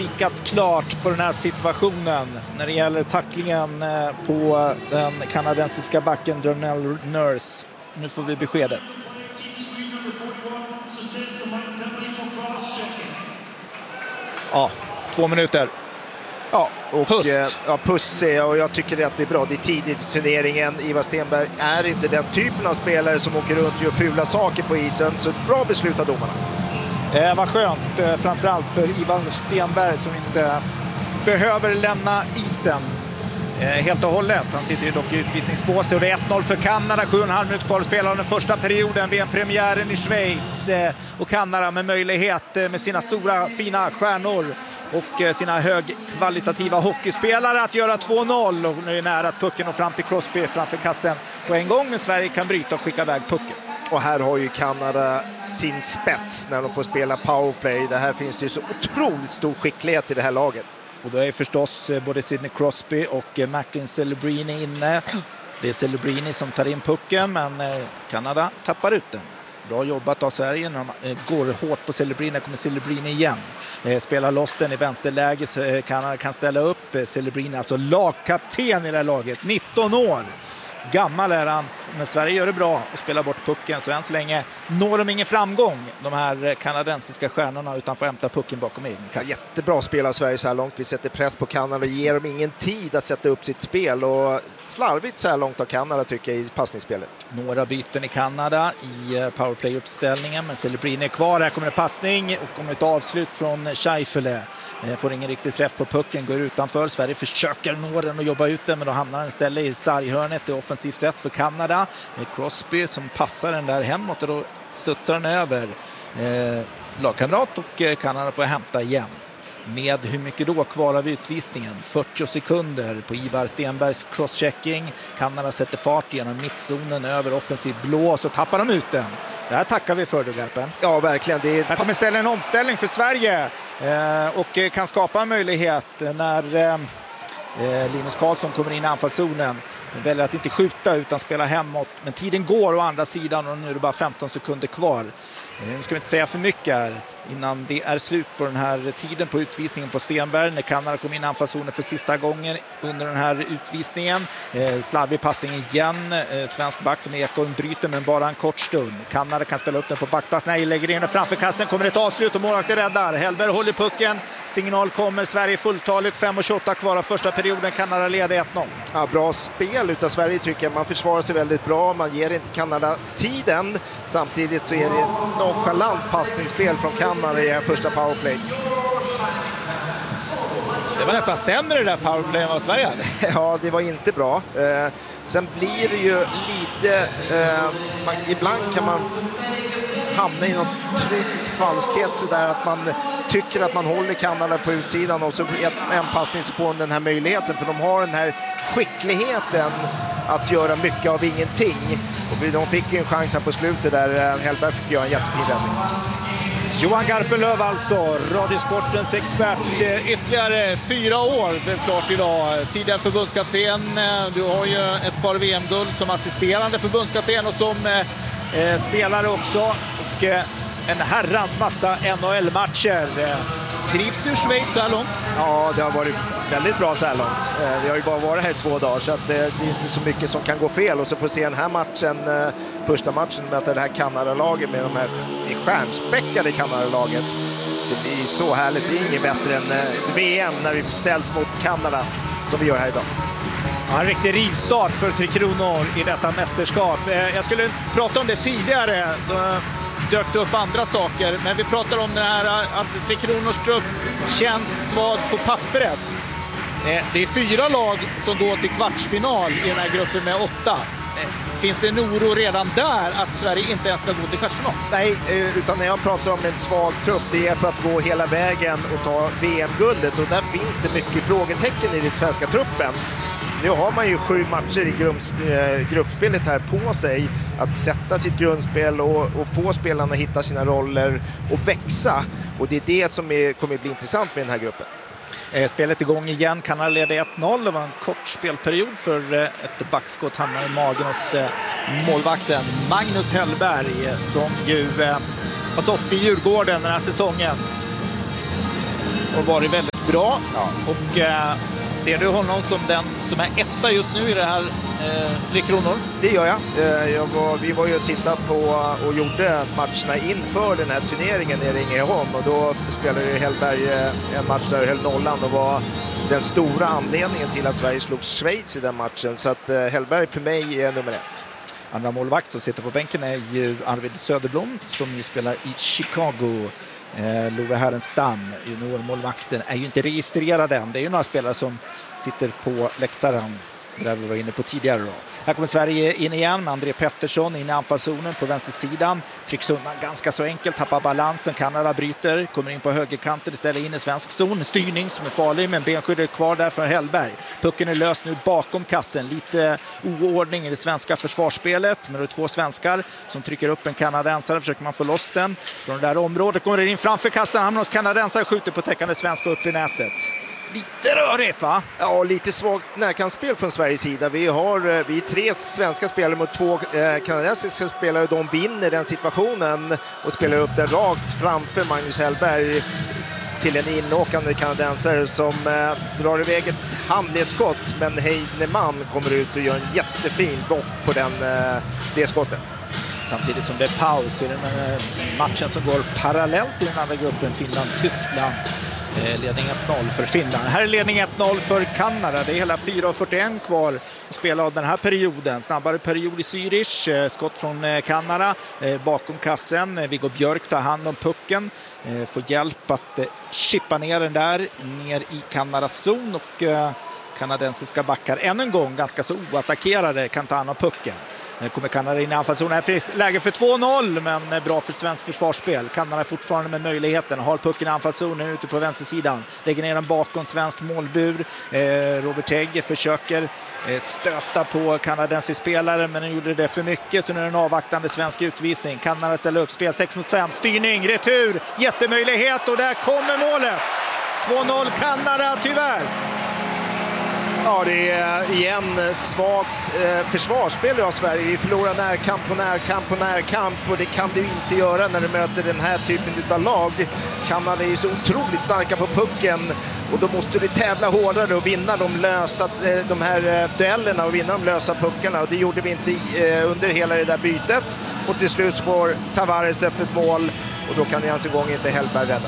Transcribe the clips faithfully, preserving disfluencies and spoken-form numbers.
kikat klart på den här situationen när det gäller tacklingen på den kanadensiska backen Darnell Nurse. Nu får vi beskedet. Ja, två minuter. Ja, och Pust. Eh, ja, pust ser jag, och jag tycker att det är bra. Det är tidigt i turneringen. Ivar Stenberg är inte den typen av spelare som åker runt och gör fula saker på isen. Så bra beslut av domarna. Eh, vad skönt, eh, framförallt för Ivar Stenberg som inte behöver lämna isen eh, helt och hållet. Han sitter ju dock i utvisningspåse och det är ett noll för Kanada. sju och en halv minut kvar att spela av den första perioden. V M-premiären i Schweiz. Eh, och Kanada med möjlighet eh, med sina stora fina stjärnor och sina högkvalitativa hockeyspelare att göra två noll. Och nu är nära att pucken och fram till Crosby framför kassen på en gång. Men Sverige kan bryta och skicka iväg pucken. Och här har ju Kanada sin spets när de får spela powerplay. Det här finns det ju så otroligt stor skicklighet i det här laget. Och då är förstås både Sidney Crosby och Macklin Celebrini inne. Det är Celebrini som tar in pucken, men Kanada tappar ut den. Bra jobbat av Sverige när de går hårt på Celebrini. Kommer Celebrini igen. Spelar loss den i vänsterläge så Kanada kan ställa upp. Celebrini, alltså lagkapten i det här laget. nitton år. Gammal är han, men Sverige gör det bra och spelar bort pucken. Så än så länge når de ingen framgång, de här kanadensiska stjärnorna, utan får hämta pucken bakom egen kasse. Jättebra spel av Sverige så här långt. Vi sätter press på Kanada och ger dem ingen tid att sätta upp sitt spel. Och slarvigt så här långt av Kanada tycker jag i passningsspelet. Några byten i Kanada i powerplay-uppställningen, men Celebrini är kvar. Här kommer en passning och kommer ett avslut från Scheifele. Får ingen riktigt träff på pucken, går utanför. Sverige försöker nå den och jobba ut den, men då hamnar den istället i sarghörnet. Det är offensivt sätt för Kanada. Det är Crosby som passar den där hemåt och då studsar den över eh, lagkamrat och Kanada får hämta igen. Med hur mycket då kvar av utvisningen? fyrtio sekunder på Ivar Stenbergs crosschecking. Kanada sätter fart genom mittzonen över offensiv blå, så tappar de ut den. Det här tackar vi för, du Garpen. Ja, verkligen. Det är... Här kommer ställa en omställning för Sverige eh, och kan skapa en möjlighet när eh, Linus Karlsson kommer in i anfallszonen. Väljer att inte skjuta utan spela hemåt. Men tiden går å andra sidan och nu är det bara femton sekunder kvar. Nu ska vi inte säga för mycket här innan det är slut på den här tiden på utvisningen på Stenberg. När Kanada kom in i anfallszonen för sista gången under den här utvisningen. Eh, slarvig passning igen. Eh, svensk back som Ekholm bryter, men bara en kort stund. Kanada kan spela upp den på backplats. Nej, lägger in den framför kassen. Kommer ett avslut och målvakten räddar. Hellberg håller pucken. Signal kommer. Sverige fulltaligt. fem och tjugoåtta kvar av första perioden. Kanada leder ett noll. Ja, bra spel utav Sverige tycker jag. Man försvarar sig väldigt bra. Man ger inte Kanada tiden. Samtidigt så är det nonchalant passningsspel från Kanada i första powerplay. Det var nästan sämre det där powerplay än vad Sverige hade. Ja, det var inte bra. Eh, sen blir det ju lite... Eh, man, ibland kan man hamna i någon trygg falskhet så där att man tycker att man håller Kanada på utsidan och så en passning så får den här möjligheten, för de har den här skickligheten att göra mycket av ingenting. Och de fick ju en chans här på slutet där Hellberg fick göra en jättefin räddning. Johan Garpenlöv alltså, Radiosportens expert. Ytterligare fyra år blev klart idag. Tidigare förbundskapten. Du har ju ett par V M-guld som assisterande förbundskapten och som eh, spelare också. Och eh, en herrans massa N H L-matcher. Trivs du i Schweiz så här långt? Ja, det har varit väldigt bra så här långt. Vi har ju bara varit här i två dagar så att det är inte så mycket som kan gå fel. Och så får vi se den här matchen, första matchen, möter det här Kanada-laget med de här stjärnspäckade Kanada-laget. Det blir så härligt. Det är inget bättre än V M när vi ställs mot Kanada som vi gör här idag. Ja, en riktig rivstart för Tre Kronor i detta mästerskap. Jag skulle prata om det tidigare. Då dök det upp andra saker. Men vi pratar om det här att Tre Kronors trupp känns svag på pappret. Det är fyra lag som går till kvartsfinal i den här gruppen med åtta. Finns det en oro redan där att Sverige inte ens ska gå till kvartsfinal? Nej, utan när jag pratar om en svag trupp, det är för att gå hela vägen och ta V M-guldet. Och där finns det mycket frågetecken i den svenska truppen. Nu har man ju sju matcher i gruppspelet här på sig att sätta sitt grundspel och, och få spelarna hitta sina roller och växa. Och det är det som är, kommer att bli intressant med den här gruppen. Spelet igång igen. Kanada leder ett noll. Det var en kort spelperiod för ett backskott hamnar i magen hos målvakten Magnus Hellberg som ju har stått i Djurgården den här säsongen och varit väldigt bra. Ja. Och eh, ser du honom som den som är etta just nu i det här eh, Tre Kronor? Det gör jag. Eh, jag var, vi var ju och tittade på och gjorde matcherna inför den här turneringen nere i Ängelholm, och då spelade Hellberg eh, en match där och höll nollan och var den stora anledningen till att Sverige slog Schweiz i den matchen. Så att eh, Hellberg för mig är nummer ett. Andra målvakt som sitter på bänken är ju Arvid Söderblom som ju spelar i Chicago. Eh, Love Härenstam, juniormålvakten, är ju inte registrerad än. Det är ju några spelare som sitter på läktaren där vi var inne på tidigare då. Här kommer Sverige in igen med André Pettersson in i anfallszonen på vänstersidan. Trycks undan ganska så enkelt, tappar balansen. Kanada bryter, kommer in på högerkanten, ställer in i svensk zon. Styrning som är farlig, men benskydd är kvar där från Hellberg. Pucken är löst nu bakom kassen. Lite oordning i det svenska försvarsspelet. Men det är två svenskar som trycker upp en kanadensare. Försöker man få loss den från det där området. Kommer in framför kasten. Hamnar hos kanadensare, skjuter på täckande svenska upp i nätet. Lite rörigt, va? Ja, lite svagt närkampsspel från Sveriges sida. Vi har vi är tre svenska spelare mot två eh, kanadensiska spelare. De vinner den situationen och spelar upp den rakt framför Magnus Hellberg till en inåkande kanadensare som eh, drar iväg ett handledsskott. Men Heinemann kommer ut och gör en jättefin block på den, eh, det skottet. Samtidigt som det är paus i den här matchen som går parallellt i den andra gruppen, Finland-Tyskland. Ledning ett noll för Finland. Här är ledning ett noll för Kanada. Det är hela fyra fyrtioen kvar att spela av den här perioden. Snabbare period i Zürich. Skott från Kanada bakom kassen. Viggo Björk tar hand om pucken. Får hjälp att chippa ner den där ner i Kanadas zon, och kanadensiska backar än en gång ganska så oattackerade kan ta hand om pucken. Nu kommer Kanada in i anfallszonen. Här finns läge för två noll, men bra för svenskt försvarsspel. Kanada är fortfarande med möjligheten. Har pucken i anfallszonen ute på vänstersidan. Lägger ner den bakom svensk målbur. Eh, Robert Hägg försöker eh, stöta på kanadensisk spelare, men han gjorde det för mycket, så nu är det en avvaktande svensk utvisning. Kanada ställer upp spel sex mot fem. Styrning, retur, jättemöjlighet, och där kommer målet. två noll Kanada, tyvärr. Ja, det är igen svagt eh, försvarsspel av Sverige. Vi förlorar närkamp på närkamp på närkamp, och det kan du inte göra när du möter den här typen av lag. Kanada är ju så otroligt starka på pucken, och då måste du tävla hårdare och vinna de, lösa, eh, de här eh, duellerna och vinna de lösa puckarna. Och det gjorde vi inte eh, under hela det där bytet. Och till slut får Tavares upp ett mål, och då kan det ens en gång inte Hellberg rädda.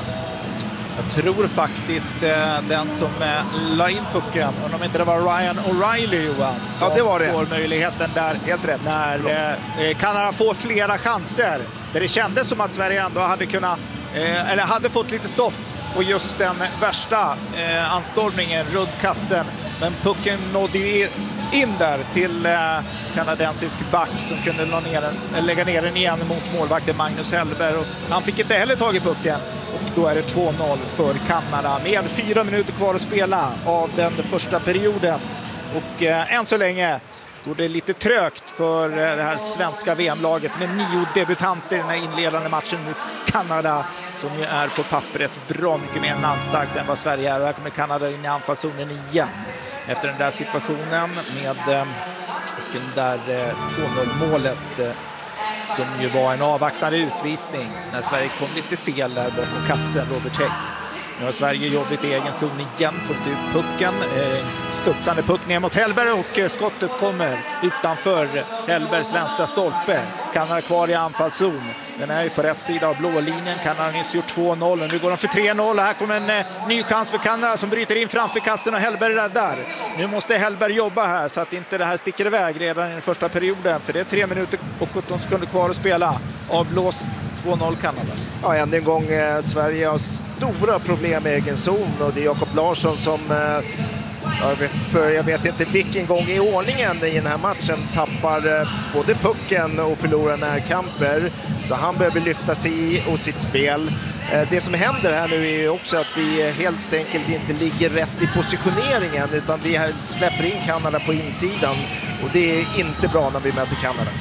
Jag tror faktiskt eh, den som eh, la in pucken, om inte det var Ryan O'Reilly, Johan, som ja, det var det. får möjligheten där. Helt rätt. När eh, Kanada får flera chanser. Där det kändes som att Sverige ändå hade kunnat, eh, eller hade fått lite stopp på just den värsta eh, anstormningen runt kassen. Men pucken nådde ju in där till eh, kanadensisk back som kunde la ner den, lägga ner den igen mot målvakten Magnus Hellberg. Och han fick inte heller tag i pucken. Och då är det två noll för Kanada med fyra minuter kvar att spela av den första perioden. Och eh, än så länge går det lite trögt för eh, det här svenska V M-laget med nio debutanter i den här inledande matchen mot Kanada, som ju är på pappret bra mycket mer namnstarkt än vad Sverige är. Och här kommer Kanada in i anfallszonen igen efter den där situationen med eh, den där eh, två noll-målet eh, som ju var en avvaktande utvisning när Sverige kom lite fel där bakom kassen, Robert Hägg. Nu har Sverige jobbigt i egen zon igen, fått ut pucken. Eh, studsande puck ner mot Hellberg, och eh, skottet kommer utanför Hellbergs vänstra stolpe. Kanada kvar i anfallszon. Den är ju på rätt sida av blålinjen. Kanada nyss gjort två noll, och nu går de för tre noll. Här kommer en eh, ny chans för Kanada som bryter in framför kassen, och Hellberg räddar. Nu måste Hellberg jobba här så att inte det här sticker iväg redan i den första perioden. För det är tre minuter och sjutton sekunder kvar att spela. Avblåst två noll Kanada. Ja, än en gång eh, Sverige har stora problem med egen zon, och det är Jakob Larsson som eh, jag, vet, för jag vet inte vilken gång i ordningen i den här matchen tappar eh, både pucken och förlorar närkamper. Så han behöver lyfta sig åt sitt spel. Eh, det som händer här nu är också att vi helt enkelt inte ligger rätt i positioneringen, utan vi släpper in Kanada på insidan, och det är inte bra när vi möter Kanada.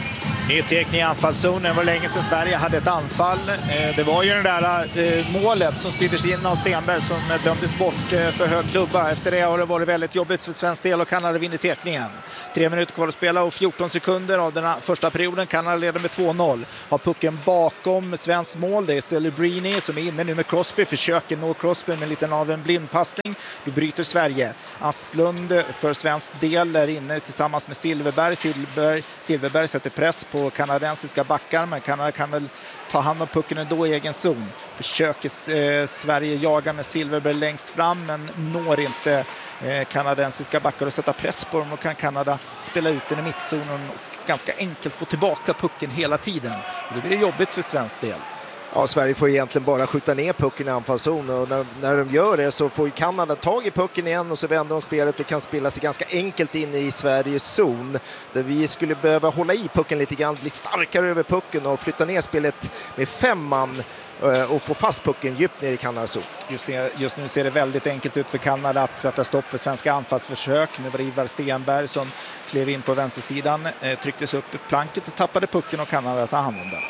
Nedtekning i anfallszonen. Det var länge sedan Sverige hade ett anfall. Det var ju det där målet som styrdes in av Stenberg som dömdes bort för hög klubba. Efter det har det varit väldigt jobbigt för svensk del och Kanada vinner tekningen. Tre minuter kvar att spela och fjorton sekunder av den första perioden. Kanada leder med två noll. Har pucken bakom svensk mål. Det är Celebrini som är inne nu med Crosby. Försöker nå Crosby med lite av en blindpassning. Då bryter Sverige. Asplund för svensk del är inne tillsammans med Silverberg. Silverberg, Silverberg sätter press på kanadensiska backar, men Kanada kan väl ta hand om pucken ändå i egen zon. Försöker eh, Sverige jaga med Silverberg längst fram, men når inte eh, kanadensiska backar och sätta press på dem. Och kan Kanada spela ut den i mittzonen och ganska enkelt få tillbaka pucken hela tiden. Och det blir jobbigt för svensk del. Ja, Sverige får egentligen bara skjuta ner pucken i anfallszonen och när, när de gör det så får Kanada tag i pucken igen och så vänder de spelet och kan spela sig ganska enkelt in i Sveriges zon där vi skulle behöva hålla i pucken lite grann, bli starkare över pucken och flytta ner spelet med fem man och få fast pucken djupt ner i Kanadas zon. Just, just nu ser det väldigt enkelt ut för Kanada att sätta stopp för svenska anfallsförsök. Nu var det Ivar Stenberg som klev in på vänstersidan, trycktes upp i planket och tappade pucken och Kanada tar hand om den.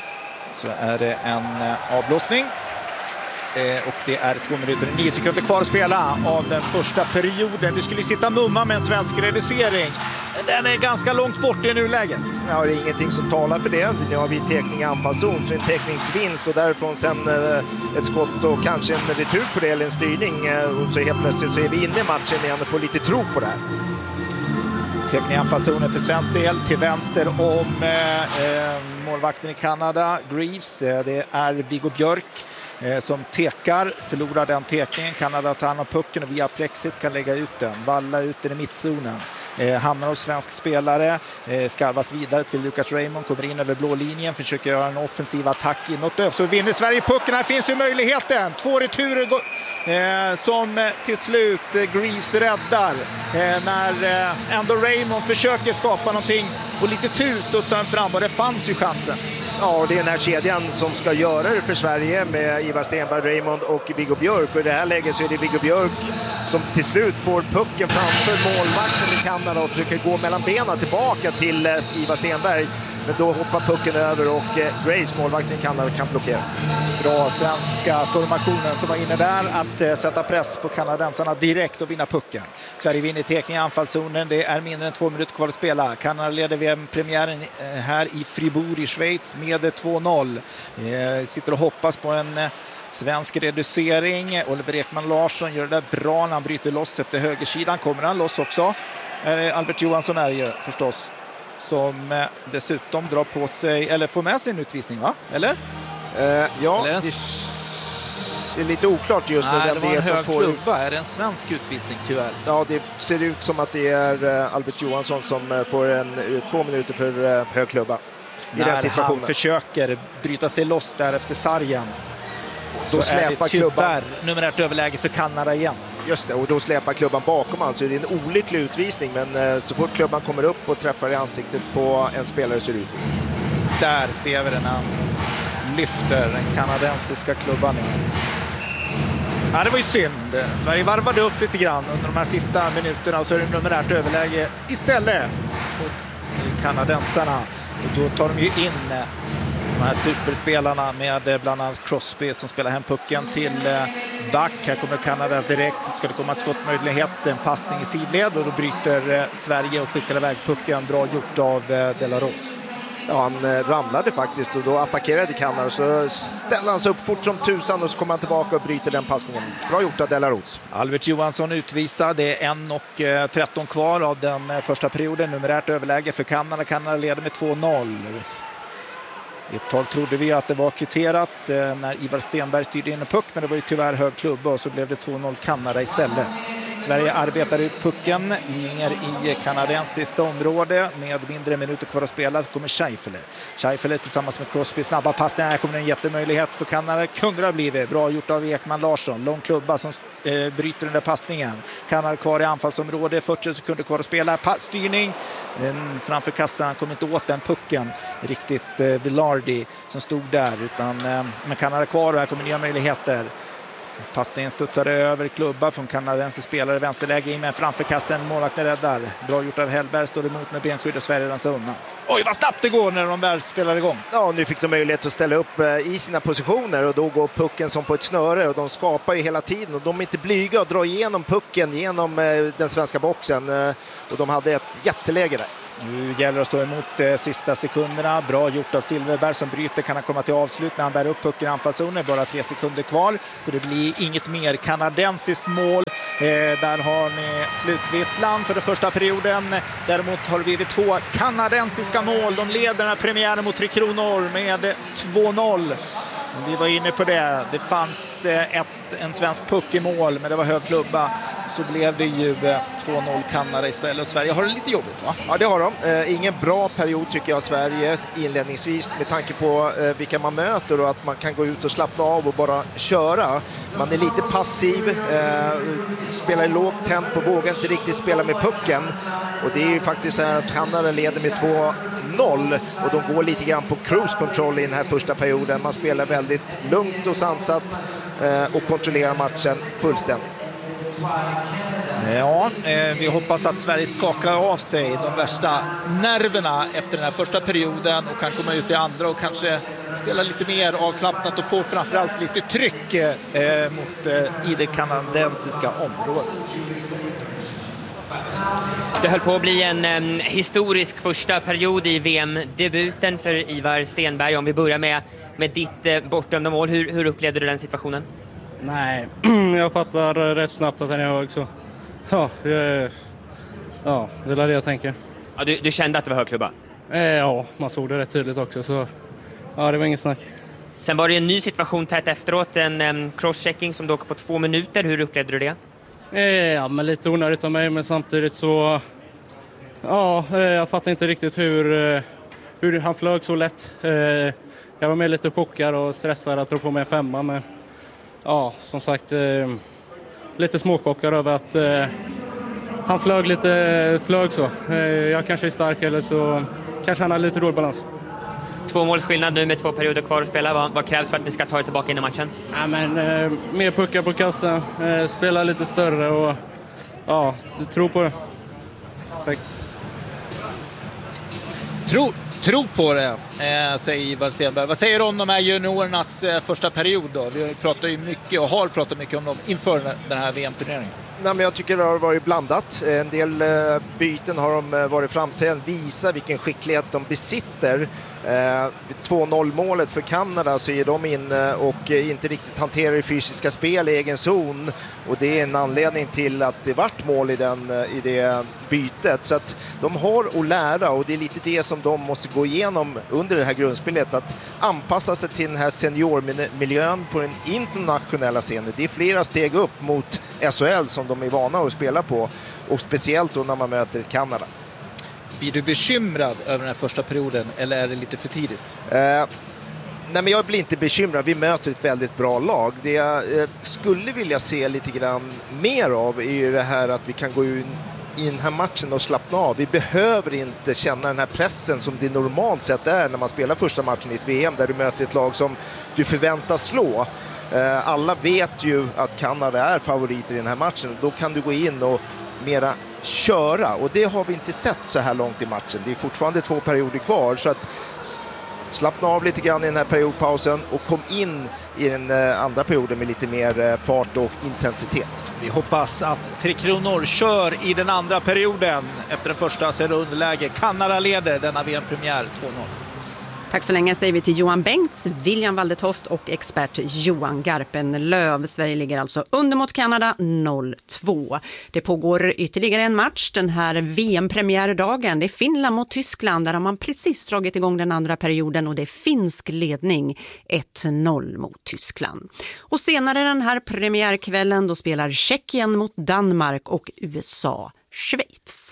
Så är det en avblåsning. Eh, och det är två minuter och nio sekunder kvar att spela av den första perioden. Du skulle sitta mumma med en svensk reducering. Den är ganska långt bort i nuläget. Ja, det är ingenting som talar för det. Nu har vi tekning i anfallszon, så en tekningsvinst och därifrån sen eh, ett skott och kanske en retur på det eller en styrning. Eh, och så helt plötsligt så är vi inne i matchen igen och får lite tro på det här. Tekning i anfallszonen för svensk del till vänster om eh, eh, målvakten i Kanada, Greaves. Eh, det är Viggo Björk eh, som tekar, förlorar den tekningen. Kanada tar hand om pucken och via plexit kan lägga ut den. Valla ut den i mittzonen. Eh, hamnar hos svensk spelare, eh, skarvas vidare till Lucas Raymond, kommer in över blå linjen, försöker göra en offensiv attack inåt, så vinner Sverige pucken. Här finns ju möjligheten, två returer eh, som eh, till slut eh, Greaves räddar eh, när eh, ändå Raymond försöker skapa någonting och lite tur studsar han fram och det fanns ju chansen. Ja, det är den här kedjan som ska göra det för Sverige med Ivar Stenberg, Raymond och Viggo Björk. Och i det här läget så är det Viggo Björk som till slut får pucken framför målvakten i Kanada och försöker gå mellan benen tillbaka till Ivar Stenberg. Men då hoppar pucken över och Graves, målvakten i Kanada, kan blockera. Bra svenska formationen som var inne där att sätta press på kanadensarna direkt och vinna pucken. Sverige vinner tekning i anfallszonen. Det är mindre än två minuter kvar att spela. Kanada leder V M-premiären här i Fribourg i Schweiz med två noll. Sitter och hoppas på en svensk reducering. Oliver Ekman Larsson gör det där bra när han bryter loss efter högersidan. Kommer han loss också? Albert Johansson är ju förstås som dessutom drar på sig, eller får med sig en utvisning, va? Eller? Uh, ja, eller en... det är lite oklart just nu. Nej, det var en det hög får... klubba. Är det en svensk utvisning tyvärr? Ja, det ser ut som att det är Albert Johansson som får en, två minuter för hög klubba i när den situationen. Han försöker bryta sig loss där efter sargen. Då så är det tyvärr klubban. numerärt överläge för Kanada igen. Just det, och då släpar klubban bakom, alltså det är en olycklig utvisning, men eh, så fort klubban kommer upp och träffar i ansiktet på en spelare så är det utvisning. Där ser vi den här lyfter den kanadensiska klubban igen. Ja, det var ju synd. Sverige varvade upp lite grann under de här sista minuterna och så är det numerärt överläge istället mot kanadensarna. Och då tar de ju in de här superspelarna med bland annat Crosby som spelar hem pucken till back. Här kommer Kanada direkt. Ska det komma ett skottmöjlighet, en passning i sidled och då bryter Sverige och skickar iväg pucken. Bra gjort av De La Rose. Ja, han ramlade faktiskt och då attackerade Kanada, så ställer han sig upp fort som tusan och så kommer han tillbaka och bryter den passningen. Bra gjort av De La Rose. Albert Johansson utvisad. Det är en och tretton kvar av den första perioden. Numerärt överläge för Kanada. Kanada leder med två noll. Ett tag trodde vi att det var kvitterat när Ivar Stenberg styrde in en puck, men det var ju tyvärr hög klubba och så blev det två noll Kanada istället. Sverige arbetar ut pucken ner i kanadensiskt område med mindre minuter kvar att spela. Så kommer Scheifele. Scheifele tillsammans med Crosby, snabba passningar. Här kommer en jättemöjlighet för Kanada. Kunde ha blivit bra gjort av Ekman Larsson. Lång klubba som eh, bryter den där passningen. Kanada kvar i anfallsområde. fyrtio sekunder kvar att spela. Pa- styrning den framför kassan. Kom inte åt den pucken riktigt. Eh, Villardi som stod där. Utan, eh, men Kanada kvar och här kommer nya möjligheter. Passningen studsade över klubba från kanadensisk spelare. Vänsterläge in med framför kassen. Målvakten räddar. Bra gjort av Hellberg. Står emot med benskydd och Sverige rensar undan. Oj, vad snabbt det går när de väl spelar igång. Ja, nu fick de möjlighet att ställa upp i sina positioner och då går pucken som på ett snöre och de skapar ju hela tiden och de är inte blyga att dra igenom pucken genom den svenska boxen och de hade ett jätteläge där. Nu gäller det att stå emot eh, sista sekunderna. Bra gjort av Silverberg som bryter. Kan han komma till avslut när han bär upp pucken i anfallszonen. Bara tre sekunder kvar. Så det blir inget mer kanadensiskt mål. Eh, där har ni slutvisslan för den första perioden. Däremot har vi vid två kanadensiska mål. De leder den här premiären mot Tre Kronor med två noll. Vi var inne på det. Det fanns eh, ett, en svensk puck i mål, men det var hög klubba. Så blev det ju eh, två noll Kanada istället. Och Sverige har det lite jobbigt, va? Ja, det har de. Eh, ingen bra period tycker jag Sverige inledningsvis med tanke på eh, vilka man möter och att man kan gå ut och slappna av och bara köra. Man är lite passiv, eh, spelar i lågt tempo, vågar inte riktigt spela med pucken. Och det är ju faktiskt så här att Kanada leder med två noll och de går lite grann på cruise control i den här första perioden. Man spelar väldigt lugnt och sansat eh, och kontrollerar matchen fullständigt. Ja, eh, vi hoppas att Sverige skakar av sig de värsta nerverna efter den här första perioden och kan komma ut i andra och kanske spela lite mer avslappnat och få framförallt lite tryck eh, mot, eh, i det kanadensiska området. Det höll på att bli en um, historisk första period i V M-debuten för Ivar Stenberg. Om vi börjar med, med ditt uh, bortdömda mål, hur, hur upplevde du den situationen? Nej, jag fattar rätt snabbt att den är hög så. Ja, jag, ja det är det jag tänker. Ja, du, du kände att det var högklubba? Eh, ja, man såg det rätt tydligt också så ja, det var inget snack. Sen var det en ny situation tätt efteråt, en um, crosschecking som dock på två minuter. Hur upplevde du det? Eh, ja, men lite onödigt av mig men samtidigt så ja, eh, jag fattar inte riktigt hur, eh, hur han flög så lätt. Eh, jag var med lite chockad och stressad att dra på mig en femma men ja, som sagt eh, lite småchockad över att eh, han flög lite flög så. Eh, jag kanske är stark eller så kanske han har lite dålig balans. Två målskillnad nu med två perioder kvar att spela. Vad, vad krävs för att ni ska ta er tillbaka in i matchen? Ja, men, eh, mer puckar på kassan, eh, spela lite större och ja, tro på det. Tack. Tro, tro på det, eh, säger Ivar Stenberg. Vad säger du om de här juniorernas eh, första period då? Vi pratar ju mycket och har pratat mycket om dem inför den här V M-turneringen. Nej, men jag tycker det har varit blandat. En del eh, byten har de varit framträdande, visar vilken skicklighet de besitter. Eh, två noll målet för Kanada så är de inne och eh, inte riktigt hanterar det fysiska spel i egen zon och det är en anledning till att det vart mål i, den, i det bytet. Så att de har att lära och det är lite det som de måste gå igenom under det här grundspelet, att anpassa sig till den här seniormiljön på den internationella scenen. Det är flera steg upp mot S H L som de är vana att spela på och speciellt då när man möter Kanada. Blir du bekymrad över den här första perioden eller är det lite för tidigt? Eh, nej, men jag blir inte bekymrad. Vi möter ett väldigt bra lag. Det jag eh, skulle vilja se lite grann mer av är ju det här att vi kan gå in i den här matchen och slappna av. Vi behöver inte känna den här pressen som det normalt sett är när man spelar första matchen i ett V M där du möter ett lag som du förväntas slå. Eh, alla vet ju att Kanada är favoriter i den här matchen. Då kan du gå in och mera köra och det har vi inte sett så här långt i matchen. Det är fortfarande två perioder kvar så att slappna av lite grann i den här periodpausen och kom in i den andra perioden med lite mer fart och intensitet. Vi hoppas att Tre Kronor kör i den andra perioden. Efter den första så är det underläge. Kanada leder denna V M-premiär två noll. Tack så länge säger vi till Johan Bengts, William Waldetoft och expert Johan Garpenlöv. Sverige ligger alltså under mot Kanada noll två. Det pågår ytterligare en match den här V M-premiärdagen. Det är Finland mot Tyskland, där har man precis dragit igång den andra perioden och det är finsk ledning ett noll mot Tyskland. Och senare den här premiärkvällen då spelar Tjeckien mot Danmark och U S A Schweiz.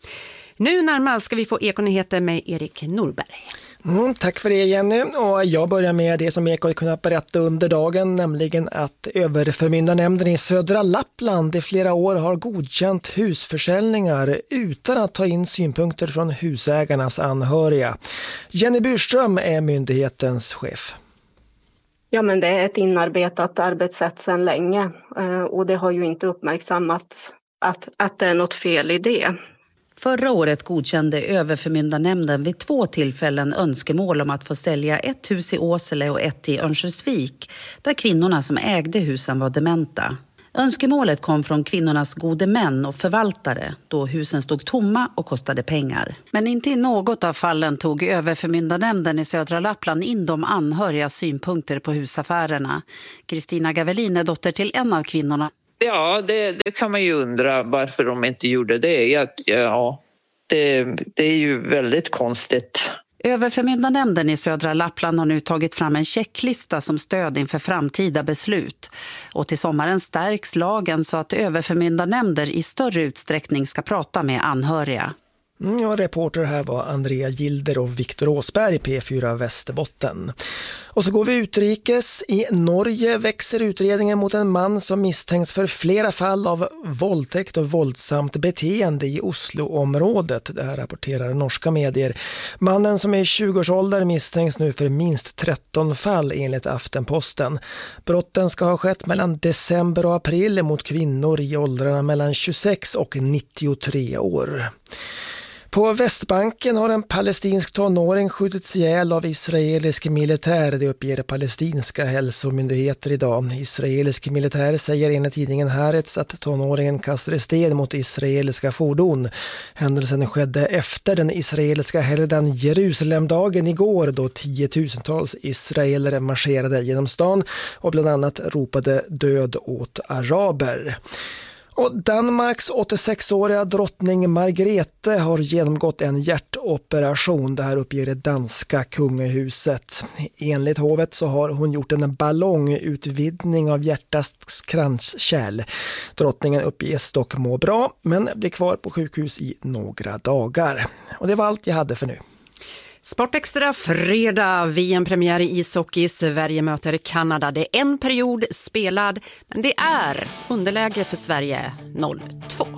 Nu närmast ska vi få Ekonyheter med Erik Norberg. Mm, tack för det Jenny, och jag börjar med det som Eko har kunnat berätta under dagen, nämligen att överförmyndarnämnden i södra Lappland i flera år har godkänt husförsäljningar utan att ta in synpunkter från husägarnas anhöriga. Jenny Burström är myndighetens chef. Ja, men det är ett inarbetat arbetssätt sedan länge och det har ju inte uppmärksammats att, att det är något fel i det. Förra året godkände överförmyndarnämnden vid två tillfällen önskemål om att få sälja ett hus i Åsele och ett i Örnsköldsvik, där kvinnorna som ägde husen var dementa. Önskemålet kom från kvinnornas gode män och förvaltare, då husen stod tomma och kostade pengar. Men inte i något av fallen tog överförmyndarnämnden i södra Lappland in de anhöriga synpunkter på husaffärerna. Kristina Gavelin är dotter till en av kvinnorna. Ja, det, det kan man ju undra varför de inte gjorde det. Ja, ja, det, det är ju väldigt konstigt. Överförmyndarnämnden i södra Lappland har nu tagit fram en checklista som stöd inför framtida beslut. Och till sommaren stärks lagen så att överförmyndarnämnder i större utsträckning ska prata med anhöriga. Mm, ja, reporter här var Andrea Gilder och Viktor Åsberg, P fyra Västerbotten. Och så går vi utrikes. I Norge växer utredningen mot en man som misstänks för flera fall av våldtäkt och våldsamt beteende i Oslo-området. Det här rapporterar norska medier. Mannen som är i tjugoårsåldern misstänks nu för minst tretton fall enligt Aftenposten. Brotten ska ha skett mellan december och april mot kvinnor i åldrarna mellan tjugosex och nittiotre år. På Västbanken har en palestinsk tonåring skjutits ihjäl av israelisk militär, det uppger palestinska hälsomyndigheter idag. Israelisk militär säger enligt tidningen Haaretz att tonåringen kastade sten mot israeliska fordon. Händelsen skedde efter den israeliska helgdagen Jerusalemdagen igår, då tiotusentals israeler marscherade genom stan och bland annat ropade död åt araber. Och Danmarks åttiosex-åriga drottning Margrethe har genomgått en hjärtoperation. Det här uppger det danska kungahuset. Enligt hovet så har hon gjort en ballongutvidgning av hjärtats kranskärl. Drottningen uppges dock må bra, men blir kvar på sjukhus i några dagar. Och det var allt jag hade för nu. Sportextra fredag, V M-premiär i ishockey, Sverige möter Kanada. Det är en period spelad, men det är underläge för Sverige noll två.